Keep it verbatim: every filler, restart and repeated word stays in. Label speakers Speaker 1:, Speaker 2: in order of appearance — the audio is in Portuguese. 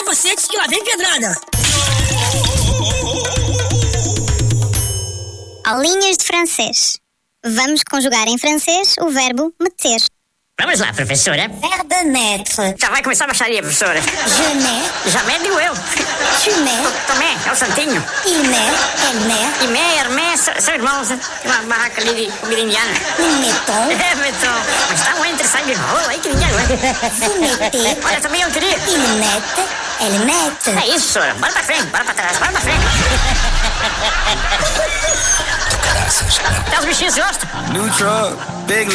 Speaker 1: capacetes que lá vem pedrada.
Speaker 2: Aulinhas de francês. Vamos conjugar em francês o verbo meter.
Speaker 3: Vamos lá, professora.
Speaker 2: Verbe mettre.
Speaker 3: Já vai começar a baixaria, professora.
Speaker 2: Je mets.
Speaker 3: Já digo eu.
Speaker 2: Tu mets.
Speaker 3: Tomé, é o santinho.
Speaker 2: Il met. Elle met.
Speaker 3: Imé e Hermé são irmãos. Tem uma barraca ali de comida indiana.
Speaker 2: Nous mettons.
Speaker 3: É, metrô. Mas tá um entre sangue rolo aí que ninguém aguenta.
Speaker 2: Vous mettez.
Speaker 3: Olha, também eu queria.
Speaker 2: Il mette. Elle mette.
Speaker 3: É isso, professora. Bora pra frente, bora pra trás, bora pra frente. Até os bichinhos gostam.
Speaker 4: New truck, big